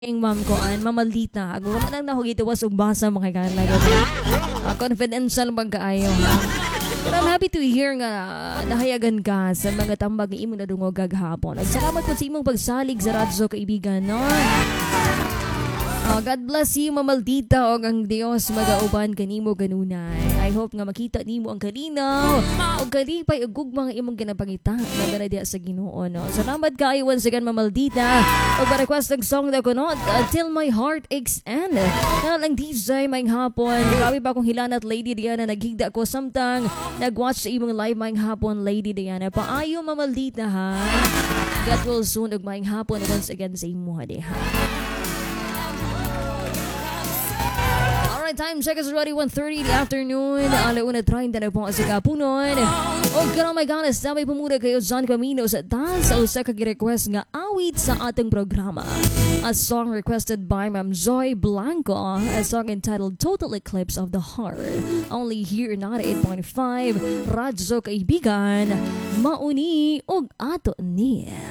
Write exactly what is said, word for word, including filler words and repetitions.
Ang ma'am ko an mamalita. Ako man nang nahugito was ugbasa mga kailangan. Uh, confidential magkaayo ha. But I'm happy to hear nga nahayagan ka sa mga tambag ni imo na dungog gaghapon. Salamat po sa imong pagsalig sa radyo kaibigan no. Uh, God bless you, Mamaldita, o ang Diyos magauban kanimo ganunay. I hope nga makita nimo ang kalinaw o kalipay o gugmang imong ginapangita na ganadya sa Ginoo. No? Salamat kayo once again, Mamaldita. O pa-request ng song na ko, no? Until My Heart Aches End. Kaya lang D J, may hapon. Grabe ba kung hilanat, Lady Diana, naghigda ko samtang nag-watch sa imong live may hapon, Lady Diana. Paayo, Mamaldita, ha? God will soon og may hapon once again sa imo, ha? Time check is already one thirty in the afternoon. Alauna treinta na po sa kapunon. O karang may ganas na may pumuna kayo John Camino sa taas o sa kag-request nga awit sa ating programa. A song requested by Ma'am Joy Blanco. A song entitled Total Eclipse of the Heart. Only here in ninety-eight point five Radyo Kaibigan. Mauni og ato ni.